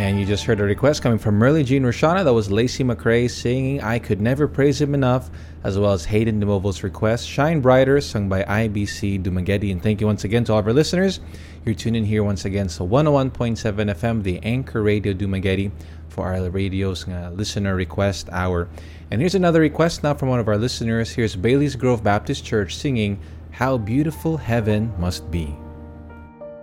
And you just heard a request coming from Merle Jean Roshana. That was Lacey McRae singing I Could Never Praise Him Enough, as well as Hayden DeMovo's request, Shine Brighter, sung by IBC Dumaguete. And thank you once again to all of our listeners. You're tuned in here once again sa 101.7 FM, the Anchor Radio Dumaguete, for our radio's listener request hour. And here's another request now from one of our listeners. Here's Bailey's Grove Baptist Church singing How Beautiful Heaven Must Be.